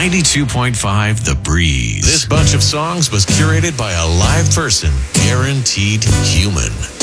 92.5 The Breeze. This bunch of songs was curated by a live person, guaranteed human.